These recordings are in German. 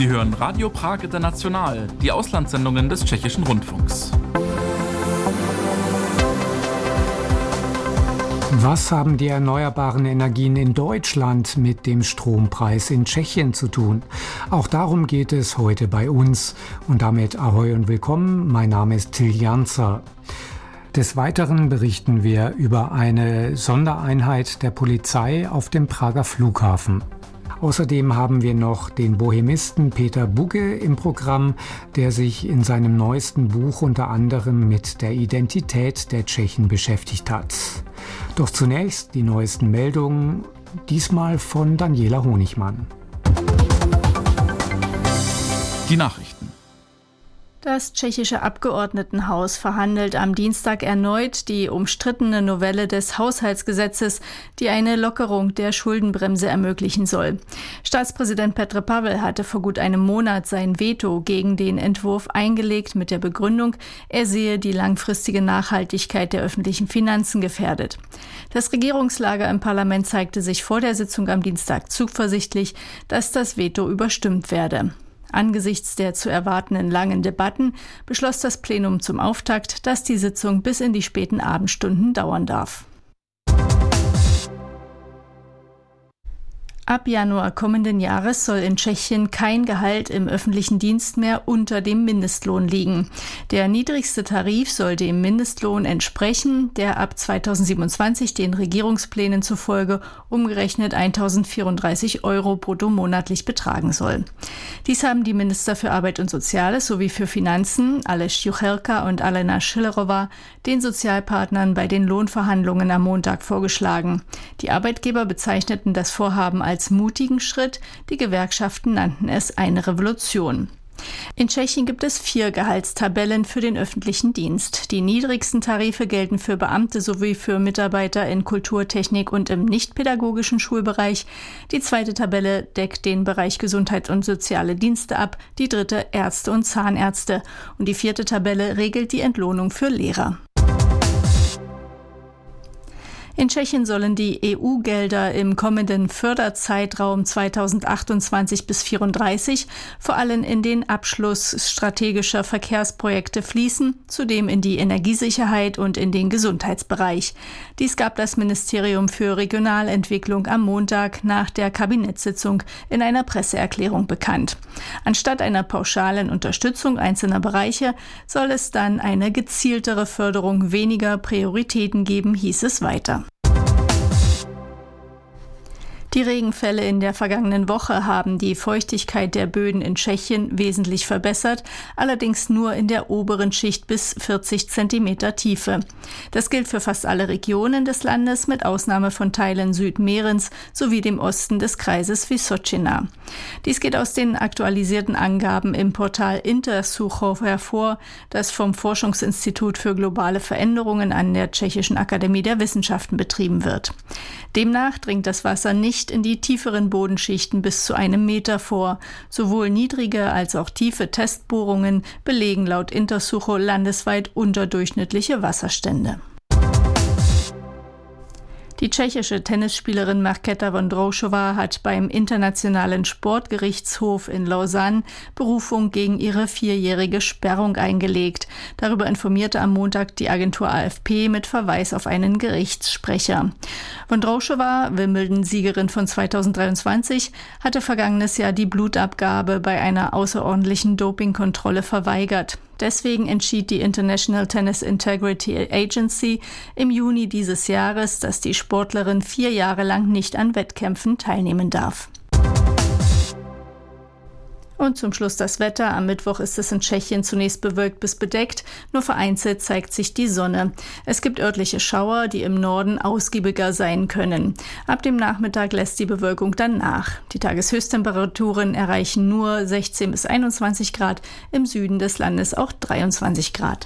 Sie hören Radio Prag International, die Auslandssendungen des Tschechischen Rundfunks. Was haben die erneuerbaren Energien in Deutschland mit dem Strompreis in Tschechien zu tun? Auch darum geht es heute bei uns. Und damit Ahoi und willkommen, mein Name ist Till Janzer. Des Weiteren berichten wir über eine Sondereinheit der Polizei auf dem Prager Flughafen. Außerdem haben wir noch den Bohemisten Peter Bugge im Programm, der sich in seinem neuesten Buch unter anderem mit der Identität der Tschechen beschäftigt hat. Doch zunächst die neuesten Meldungen, diesmal von Daniela Honigmann. Die Nachrichten. Das tschechische Abgeordnetenhaus verhandelt am Dienstag erneut die umstrittene Novelle des Haushaltsgesetzes, die eine Lockerung der Schuldenbremse ermöglichen soll. Staatspräsident Petr Pavel hatte vor gut einem Monat sein Veto gegen den Entwurf eingelegt mit der Begründung, er sehe die langfristige Nachhaltigkeit der öffentlichen Finanzen gefährdet. Das Regierungslager im Parlament zeigte sich vor der Sitzung am Dienstag zuversichtlich, dass das Veto überstimmt werde. Angesichts der zu erwartenden langen Debatten beschloss das Plenum zum Auftakt, dass die Sitzung bis in die späten Abendstunden dauern darf. Ab Januar kommenden Jahres soll in Tschechien kein Gehalt im öffentlichen Dienst mehr unter dem Mindestlohn liegen. Der niedrigste Tarif soll dem Mindestlohn entsprechen, der ab 2027 den Regierungsplänen zufolge umgerechnet 1.034 € brutto monatlich betragen soll. Dies haben die Minister für Arbeit und Soziales sowie für Finanzen, Aleš Juchelka und Alena Schillerova, den Sozialpartnern bei den Lohnverhandlungen am Montag vorgeschlagen. Die Arbeitgeber bezeichneten das Vorhaben als mutigen Schritt, die Gewerkschaften nannten es eine Revolution. In Tschechien gibt es 4 Gehaltstabellen für den öffentlichen Dienst. Die niedrigsten Tarife gelten für Beamte sowie für Mitarbeiter in Kultur, Technik und im nichtpädagogischen Schulbereich. Die zweite Tabelle deckt den Bereich Gesundheit und soziale Dienste ab, die dritte Ärzte und Zahnärzte. Und die vierte Tabelle regelt die Entlohnung für Lehrer. In Tschechien sollen die EU-Gelder im kommenden Förderzeitraum 2028 bis 2034 vor allem in den Abschluss strategischer Verkehrsprojekte fließen, zudem in die Energiesicherheit und in den Gesundheitsbereich. Dies gab das Ministerium für Regionalentwicklung am Montag nach der Kabinettssitzung in einer Presseerklärung bekannt. Anstatt einer pauschalen Unterstützung einzelner Bereiche soll es dann eine gezieltere Förderung weniger Prioritäten geben, hieß es weiter. Die Regenfälle in der vergangenen Woche haben die Feuchtigkeit der Böden in Tschechien wesentlich verbessert, allerdings nur in der oberen Schicht bis 40 Zentimeter Tiefe. Das gilt für fast alle Regionen des Landes, mit Ausnahme von Teilen Südmährens sowie dem Osten des Kreises Vysočina. Dies geht aus den aktualisierten Angaben im Portal Intersucho hervor, das vom Forschungsinstitut für globale Veränderungen an der Tschechischen Akademie der Wissenschaften betrieben wird. Demnach dringt das Wasser nicht in die tieferen Bodenschichten bis zu 1 Meter vor. Sowohl niedrige als auch tiefe Testbohrungen belegen laut Intersucho landesweit unterdurchschnittliche Wasserstände. Die tschechische Tennisspielerin Markéta Vondroušová hat beim Internationalen Sportgerichtshof in Lausanne Berufung gegen ihre 4-jährige Sperrung eingelegt. Darüber informierte am Montag die Agentur AFP mit Verweis auf einen Gerichtssprecher. Vondroušová, Wimbledon-Siegerin von 2023, hatte vergangenes Jahr die Blutabgabe bei einer außerordentlichen Dopingkontrolle verweigert. Deswegen entschied die International Tennis Integrity Agency im Juni dieses Jahres, dass die Sportlerin 4 Jahre lang nicht an Wettkämpfen teilnehmen darf. Und zum Schluss das Wetter. Am Mittwoch ist es in Tschechien zunächst bewölkt bis bedeckt, nur vereinzelt zeigt sich die Sonne. Es gibt örtliche Schauer, die im Norden ausgiebiger sein können. Ab dem Nachmittag lässt die Bewölkung dann nach. Die Tageshöchsttemperaturen erreichen nur 16 bis 21 Grad, im Süden des Landes auch 23 Grad.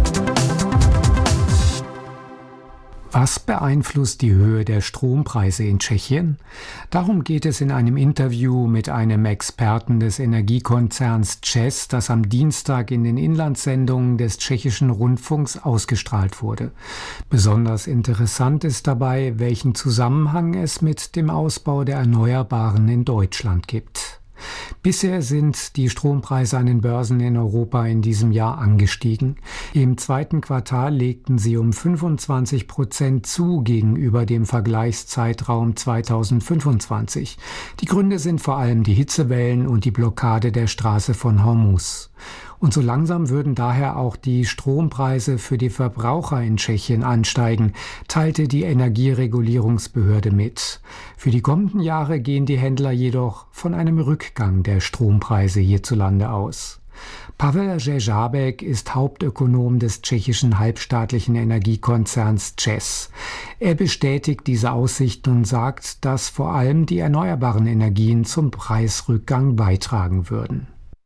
Was beeinflusst die Höhe der Strompreise in Tschechien? Darum geht es in einem Interview mit einem Experten des Energiekonzerns ČEZ, das am Dienstag in den Inlandssendungen des tschechischen Rundfunks ausgestrahlt wurde. Besonders interessant ist dabei, welchen Zusammenhang es mit dem Ausbau der Erneuerbaren in Deutschland gibt. Bisher sind die Strompreise an den Börsen in Europa in diesem Jahr angestiegen. Im zweiten Quartal legten sie um 25% zu gegenüber dem Vergleichszeitraum 2025. Die Gründe sind vor allem die Hitzewellen und die Blockade der Straße von Hormuz. Und so langsam würden daher auch die Strompreise für die Verbraucher in Tschechien ansteigen, teilte die Energieregulierungsbehörde mit. Für die kommenden Jahre gehen die Händler jedoch von einem Rückgang der Strompreise hierzulande aus. Pavel Řežábek ist Hauptökonom des tschechischen halbstaatlichen Energiekonzerns ČEZ. Er bestätigt diese Aussichten und sagt, dass vor allem die erneuerbaren Energien zum Preisrückgang beitragen würden.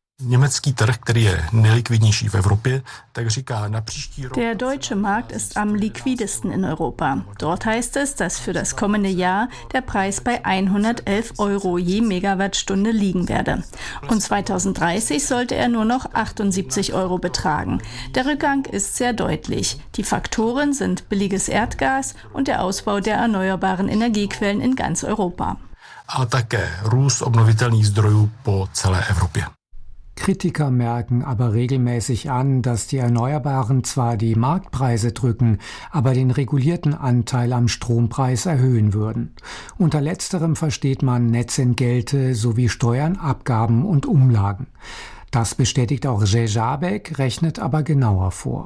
Der deutsche Markt ist am liquidesten in Europa. Dort heißt es, dass für das kommende Jahr der Preis bei 111 € je Megawattstunde liegen werde. Und 2030 sollte er nur noch 78 € betragen. Der Rückgang ist sehr deutlich. Die Faktoren sind billiges Erdgas und der Ausbau der erneuerbaren Energiequellen in ganz Europa. Ale také růst obnovitelných zdrojů po celé Evropě. Kritiker merken aber regelmäßig an, dass die Erneuerbaren zwar die Marktpreise drücken, aber den regulierten Anteil am Strompreis erhöhen würden. Unter letzterem versteht man Netzentgelte sowie Steuern, Abgaben und Umlagen. Das bestätigt auch Řežábek, rechnet aber genauer vor.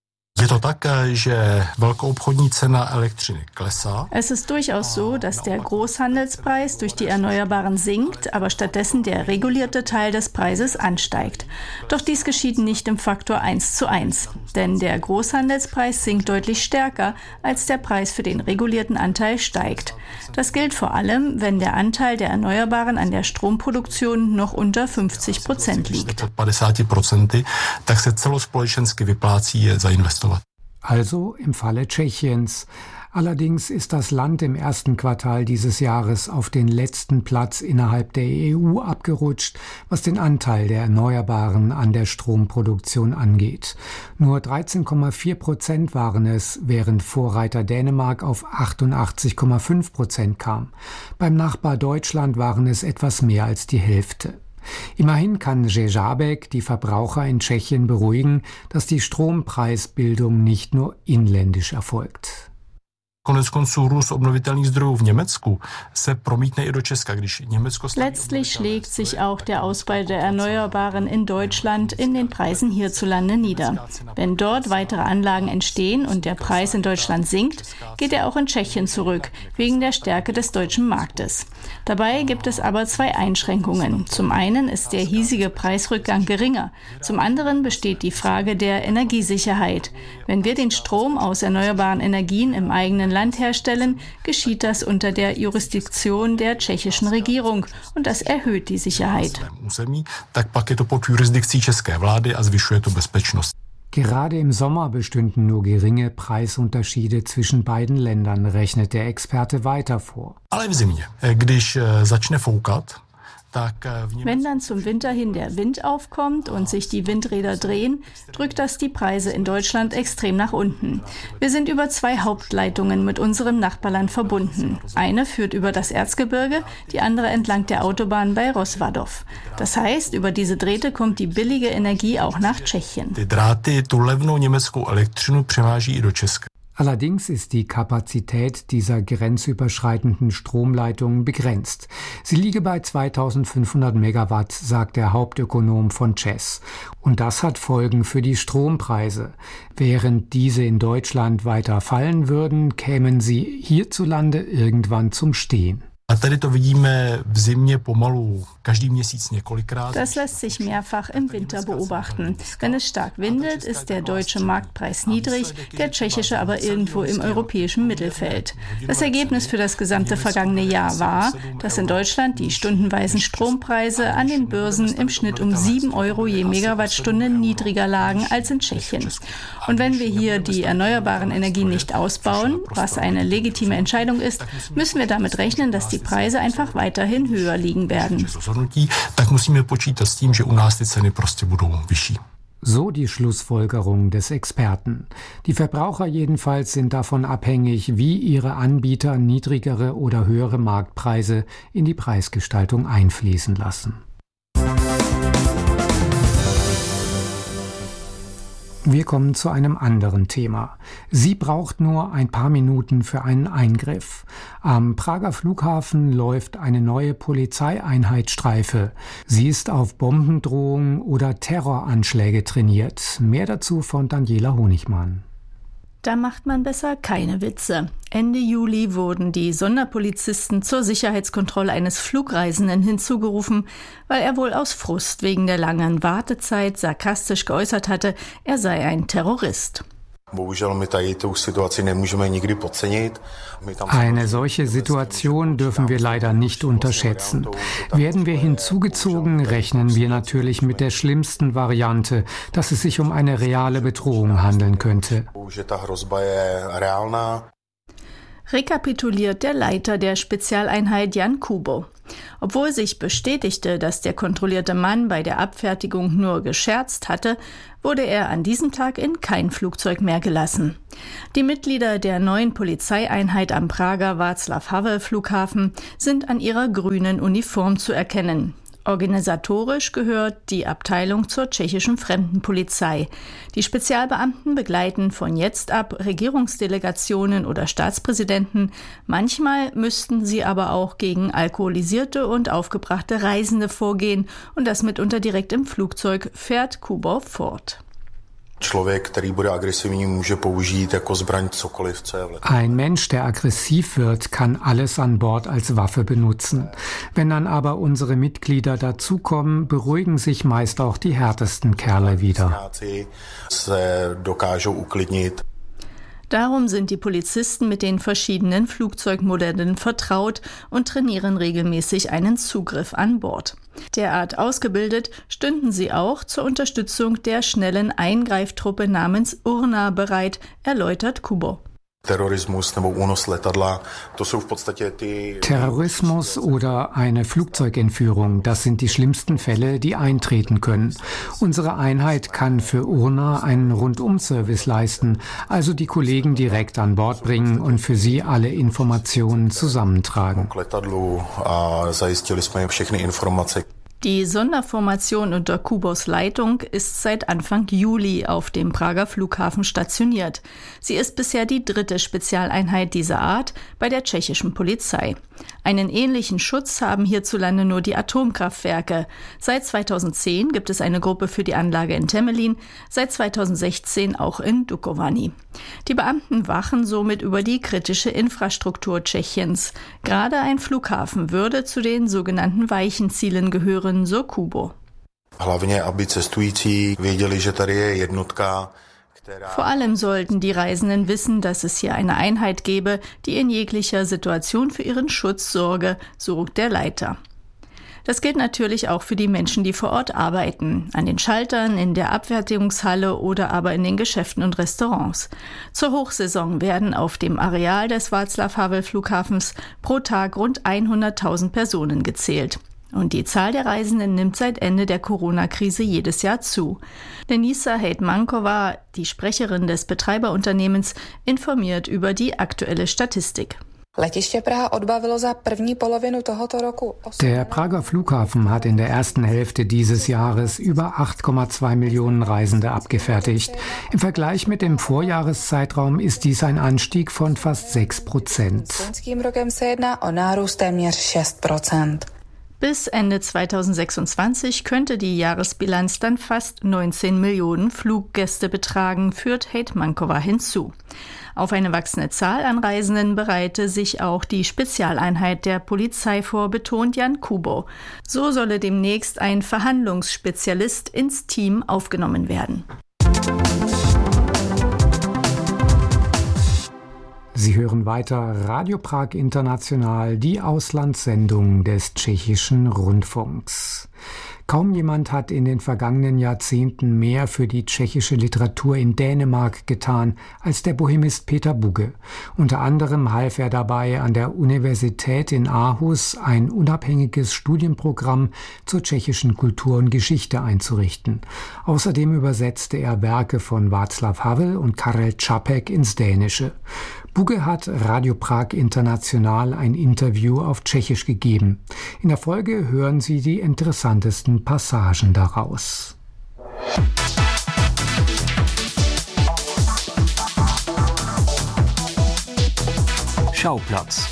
Es ist durchaus so, dass der Großhandelspreis durch die Erneuerbaren sinkt, aber stattdessen der regulierte Teil des Preises ansteigt. Doch dies geschieht nicht im Faktor 1:1, denn der Großhandelspreis sinkt deutlich stärker, als der Preis für den regulierten Anteil steigt. Das gilt vor allem, wenn der Anteil der Erneuerbaren an der Stromproduktion noch unter 50% liegt. Also im Falle Tschechiens. Allerdings ist das Land im ersten Quartal dieses Jahres auf den letzten Platz innerhalb der EU abgerutscht, was den Anteil der Erneuerbaren an der Stromproduktion angeht. Nur 13,4% waren es, während Vorreiter Dänemark auf 88,5% kam. Beim Nachbar Deutschland waren es etwas mehr als die Hälfte. Immerhin kann Řežábek die Verbraucher in Tschechien beruhigen, dass die Strompreisbildung nicht nur inländisch erfolgt. Letztlich schlägt sich auch der Ausbau der Erneuerbaren in Deutschland in den Preisen hierzulande nieder. Wenn dort weitere Anlagen entstehen und der Preis in Deutschland sinkt, geht er auch in Tschechien zurück, wegen der Stärke des deutschen Marktes. Dabei gibt es aber zwei Einschränkungen. Zum einen ist der hiesige Preisrückgang geringer. Zum anderen besteht die Frage der Energiesicherheit. Wenn wir den Strom aus erneuerbaren Energien im eigenen Land herstellen, geschieht das unter der Jurisdiktion der tschechischen Regierung und das erhöht die Sicherheit. Gerade im Sommer bestünden nur geringe Preisunterschiede zwischen beiden Ländern, rechnet der Experte weiter vor. Wenn dann zum Winter hin der Wind aufkommt und sich die Windräder drehen, drückt das die Preise in Deutschland extrem nach unten. Wir sind über 2 Hauptleitungen mit unserem Nachbarland verbunden. Eine führt über das Erzgebirge, die andere entlang der Autobahn bei Rozvadov. Das heißt, über diese Drähte kommt die billige Energie auch nach Tschechien. Allerdings ist die Kapazität dieser grenzüberschreitenden Stromleitungen begrenzt. Sie liege bei 2500 Megawatt, sagt der Hauptökonom von ČEZ. Und das hat Folgen für die Strompreise. Während diese in Deutschland weiter fallen würden, kämen sie hierzulande irgendwann zum Stehen. Das lässt sich mehrfach im Winter beobachten. Wenn es stark windet, ist der deutsche Marktpreis niedrig, der tschechische aber irgendwo im europäischen Mittelfeld. Das Ergebnis für das gesamte vergangene Jahr war, dass in Deutschland die stundenweisen Strompreise an den Börsen im Schnitt um 7 € je Megawattstunde niedriger lagen als in Tschechien. Und wenn wir hier die erneuerbaren Energien nicht ausbauen, was eine legitime Entscheidung ist, müssen wir damit rechnen, dass die Preise einfach weiterhin höher liegen werden. So die Schlussfolgerung des Experten. Die Verbraucher jedenfalls sind davon abhängig, wie ihre Anbieter niedrigere oder höhere Marktpreise in die Preisgestaltung einfließen lassen. Wir kommen zu einem anderen Thema. Sie braucht nur ein paar Minuten für einen Eingriff. Am Prager Flughafen läuft eine neue Polizeieinheit Streife. Sie ist auf Bombendrohungen oder Terroranschläge trainiert. Mehr dazu von Daniela Honigmann. Da macht man besser keine Witze. Ende Juli wurden die Sonderpolizisten zur Sicherheitskontrolle eines Flugreisenden hinzugerufen, weil er wohl aus Frust wegen der langen Wartezeit sarkastisch geäußert hatte, er sei ein Terrorist. Eine solche Situation dürfen wir leider nicht unterschätzen. Werden wir hinzugezogen, rechnen wir natürlich mit der schlimmsten Variante, dass es sich um eine reale Bedrohung handeln könnte. Rekapituliert der Leiter der Spezialeinheit Jan Kubo. Obwohl sich bestätigte, dass der kontrollierte Mann bei der Abfertigung nur gescherzt hatte, wurde er an diesem Tag in kein Flugzeug mehr gelassen. Die Mitglieder der neuen Polizeieinheit am Prager Václav-Havel-Flughafen sind an ihrer grünen Uniform zu erkennen. Organisatorisch gehört die Abteilung zur tschechischen Fremdenpolizei. Die Spezialbeamten begleiten von jetzt ab Regierungsdelegationen oder Staatspräsidenten. Manchmal müssten sie aber auch gegen alkoholisierte und aufgebrachte Reisende vorgehen und das mitunter direkt im Flugzeug, fährt Kubo fort. Ein Mensch, der aggressiv wird, kann alles an Bord als Waffe benutzen. Wenn dann aber unsere Mitglieder dazukommen, beruhigen sich meist auch die härtesten Kerle wieder. Darum sind die Polizisten mit den verschiedenen Flugzeugmodellen vertraut und trainieren regelmäßig einen Zugriff an Bord. Derart ausgebildet stünden sie auch zur Unterstützung der schnellen Eingreiftruppe namens Urna bereit, erläutert Kubo. Terrorismus oder eine Flugzeugentführung, das sind die schlimmsten Fälle, die eintreten können. Unsere Einheit kann für Urna einen Rundum-Service leisten, also die Kollegen direkt an Bord bringen und für sie alle Informationen zusammentragen. Die Sonderformation unter Kubos Leitung ist seit Anfang Juli auf dem Prager Flughafen stationiert. Sie ist bisher die 3. Spezialeinheit dieser Art bei der tschechischen Polizei. Einen ähnlichen Schutz haben hierzulande nur die Atomkraftwerke. Seit 2010 gibt es eine Gruppe für die Anlage in Temelin, seit 2016 auch in Dukovany. Die Beamten wachen somit über die kritische Infrastruktur Tschechiens. Gerade ein Flughafen würde zu den sogenannten weichen Zielen gehören, so Kubo. Vor allem sollten die Reisenden wissen, dass es hier eine Einheit gebe, die in jeglicher Situation für ihren Schutz sorge, so der Leiter. Das gilt natürlich auch für die Menschen, die vor Ort arbeiten, an den Schaltern, in der Abfertigungshalle oder aber in den Geschäften und Restaurants. Zur Hochsaison werden auf dem Areal des Václav-Havel-Flughafens pro Tag rund 100.000 Personen gezählt. Und die Zahl der Reisenden nimmt seit Ende der Corona-Krise jedes Jahr zu. Denisa Heitmankova, die Sprecherin des Betreiberunternehmens, informiert über die aktuelle Statistik. Der Prager Flughafen hat in der ersten Hälfte dieses Jahres über 8,2 Millionen Reisende abgefertigt. Im Vergleich mit dem Vorjahreszeitraum ist dies ein Anstieg von fast 6%. Bis Ende 2026 könnte die Jahresbilanz dann fast 19 Millionen Fluggäste betragen, führt Heitmankova hinzu. Auf eine wachsende Zahl an Reisenden bereite sich auch die Spezialeinheit der Polizei vor, betont Jan Kubo. So solle demnächst ein Verhandlungsspezialist ins Team aufgenommen werden. Sie hören weiter Radio Prag International, die Auslandssendung des tschechischen Rundfunks. Kaum jemand hat in den vergangenen Jahrzehnten mehr für die tschechische Literatur in Dänemark getan als der Bohemist Peter Bugge. Unter anderem half er dabei, an der Universität in Aarhus ein unabhängiges Studienprogramm zur tschechischen Kultur und Geschichte einzurichten. Außerdem übersetzte er Werke von Václav Havel und Karel Čapek ins Dänische. Bugge hat Radio Prag International ein Interview auf Tschechisch gegeben. In der Folge hören Sie die interessantesten Passagen daraus. Schauplatz.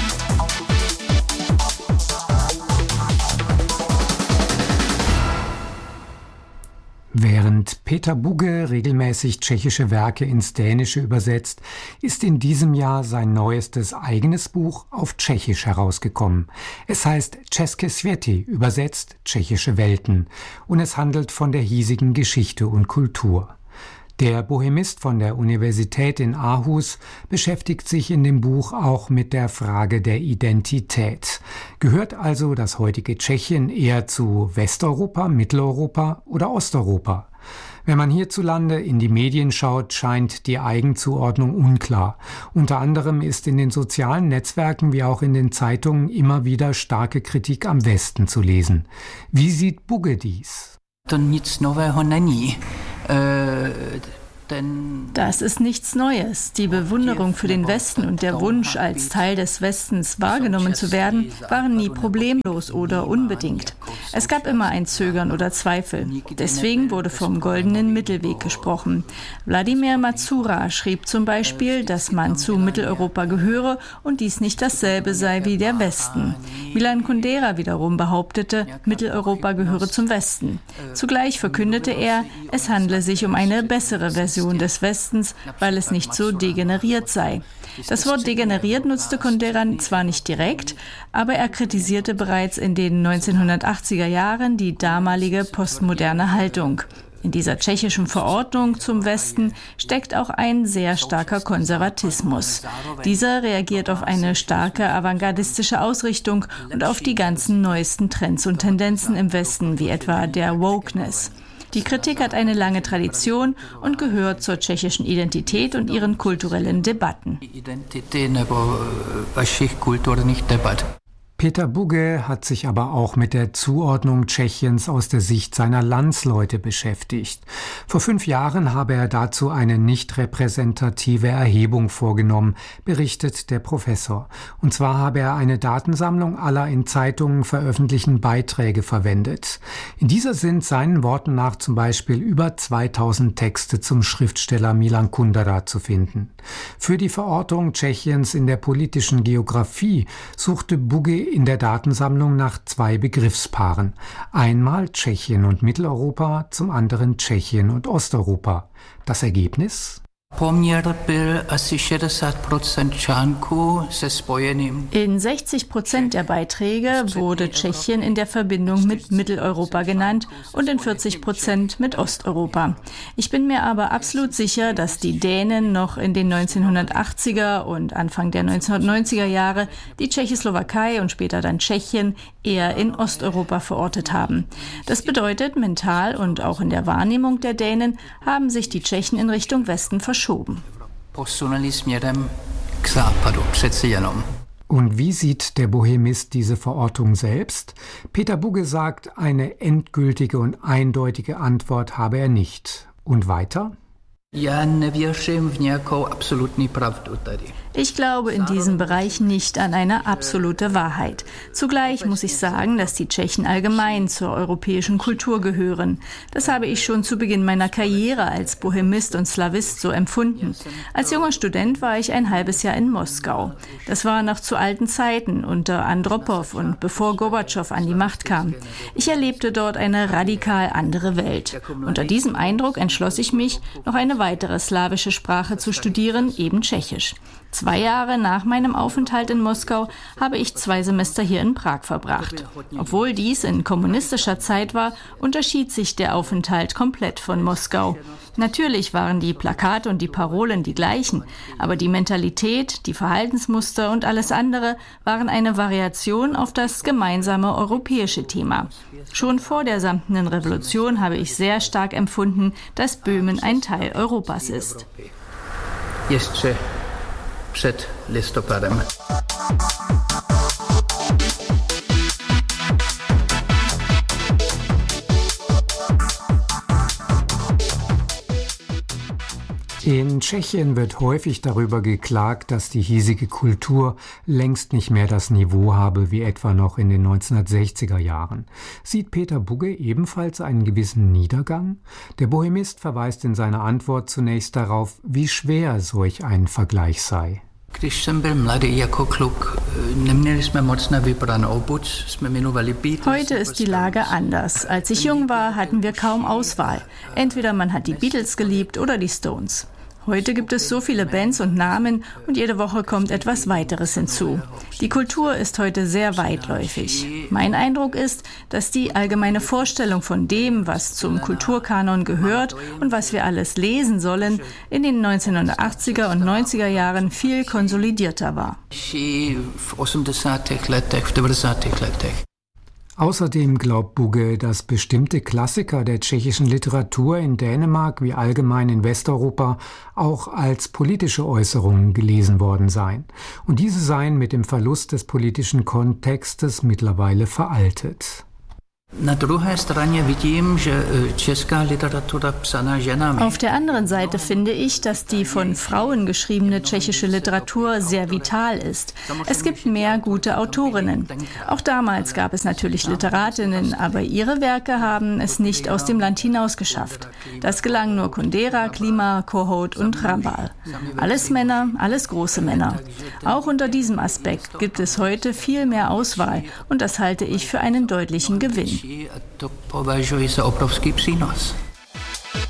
Während Peter Bugge regelmäßig tschechische Werke ins Dänische übersetzt, ist in diesem Jahr sein neuestes eigenes Buch auf Tschechisch herausgekommen. Es heißt České světy, übersetzt Tschechische Welten, und es handelt von der hiesigen Geschichte und Kultur. Der Bohemist von der Universität in Aarhus beschäftigt sich in dem Buch auch mit der Frage der Identität. Gehört also das heutige Tschechien eher zu Westeuropa, Mitteleuropa oder Osteuropa? Wenn man hierzulande in die Medien schaut, scheint die Eigenzuordnung unklar. Unter anderem ist in den sozialen Netzwerken wie auch in den Zeitungen immer wieder starke Kritik am Westen zu lesen. Wie sieht Bugge dies? To nic nového není. Das ist nichts Neues. Die Bewunderung für den Westen und der Wunsch, als Teil des Westens wahrgenommen zu werden, waren nie problemlos oder unbedingt. Es gab immer ein Zögern oder Zweifel. Deswegen wurde vom goldenen Mittelweg gesprochen. Wladimir Mazura schrieb zum Beispiel, dass man zu Mitteleuropa gehöre und dies nicht dasselbe sei wie der Westen. Milan Kundera wiederum behauptete, Mitteleuropa gehöre zum Westen. Zugleich verkündete er, es handle sich um eine bessere Version des Westens, weil es nicht so degeneriert sei. Das Wort degeneriert nutzte Kundera zwar nicht direkt, aber er kritisierte bereits in den 1980er Jahren die damalige postmoderne Haltung. In dieser tschechischen Verordnung zum Westen steckt auch ein sehr starker Konservatismus. Dieser reagiert auf eine starke avantgardistische Ausrichtung und auf die ganzen neuesten Trends und Tendenzen im Westen, wie etwa der Wokeness. Die Kritik hat eine lange Tradition und gehört zur tschechischen Identität und ihren kulturellen Debatten. Peter Bugge hat sich aber auch mit der Zuordnung Tschechiens aus der Sicht seiner Landsleute beschäftigt. Vor 5 Jahren habe er dazu eine nicht repräsentative Erhebung vorgenommen, berichtet der Professor. Und zwar habe er eine Datensammlung aller in Zeitungen veröffentlichten Beiträge verwendet. In dieser sind seinen Worten nach zum Beispiel über 2000 Texte zum Schriftsteller Milan Kundera zu finden. Für die Verortung Tschechiens in der politischen Geografie suchte Bugge in der Datensammlung nach 2 Begriffspaaren. Einmal Tschechien und Mitteleuropa, zum anderen Tschechien und Osteuropa. Das Ergebnis? Poměr byl asi 60% článků se spojeným. In 60% der Beiträge wurde Tschechien in der Verbindung mit Mitteleuropa genannt und in 40% mit Osteuropa. Ich bin mir aber absolut sicher, dass die Dänen noch in den 1980er und Anfang der 1990er Jahre die Tschechoslowakei und später dann Tschechien eher in Osteuropa verortet haben. Das bedeutet, mental und auch in der Wahrnehmung der Dänen haben sich die Tschechen in Richtung Westen verschoben. Und wie sieht der Bohemist diese Verortung selbst? Peter Bugge sagt, eine endgültige und eindeutige Antwort habe er nicht. Und weiter? Ich glaube in diesem Bereich nicht an eine absolute Wahrheit. Zugleich muss ich sagen, dass die Tschechen allgemein zur europäischen Kultur gehören. Das habe ich schon zu Beginn meiner Karriere als Bohemist und Slawist so empfunden. Als junger Student war ich ein halbes Jahr in Moskau. Das war noch zu alten Zeiten unter Andropow und bevor Gorbatschow an die Macht kam. Ich erlebte dort eine radikal andere Welt. Unter diesem Eindruck entschloss ich mich, noch eine weitere slawische Sprache zu studieren, eben Tschechisch. 2 Jahre nach meinem Aufenthalt in Moskau habe ich 2 Semester hier in Prag verbracht. Obwohl dies in kommunistischer Zeit war, unterschied sich der Aufenthalt komplett von Moskau. Natürlich waren die Plakate und die Parolen die gleichen, aber die Mentalität, die Verhaltensmuster und alles andere waren eine Variation auf das gemeinsame europäische Thema. Schon vor der Samtenen Revolution habe ich sehr stark empfunden, dass Böhmen ein Teil Europas ist. Jeszcze przed listopadem. In Tschechien wird häufig darüber geklagt, dass die hiesige Kultur längst nicht mehr das Niveau habe wie etwa noch in den 1960er Jahren. Sieht Peter Bugge ebenfalls einen gewissen Niedergang? Der Bohemist verweist in seiner Antwort zunächst darauf, wie schwer solch ein Vergleich sei. Heute ist die Lage anders. Als ich jung war, hatten wir kaum Auswahl. Entweder man hat die Beatles geliebt oder die Stones. Heute gibt es so viele Bands und Namen und jede Woche kommt etwas weiteres hinzu. Die Kultur ist heute sehr weitläufig. Mein Eindruck ist, dass die allgemeine Vorstellung von dem, was zum Kulturkanon gehört und was wir alles lesen sollen, in den 1980er und 90er Jahren viel konsolidierter war. Außerdem glaubt Bugge, dass bestimmte Klassiker der tschechischen Literatur in Dänemark wie allgemein in Westeuropa auch als politische Äußerungen gelesen worden seien. Und diese seien mit dem Verlust des politischen Kontextes mittlerweile veraltet. Auf der anderen Seite finde ich, dass die von Frauen geschriebene tschechische Literatur sehr vital ist. Es gibt mehr gute Autorinnen. Auch damals gab es natürlich Literatinnen, aber ihre Werke haben es nicht aus dem Land hinaus geschafft. Das gelang nur Kundera, Klima, Kohout und Rambal. Alles Männer, alles große Männer. Auch unter diesem Aspekt gibt es heute viel mehr Auswahl und das halte ich für einen deutlichen Gewinn. To považuji za obrovský přínos.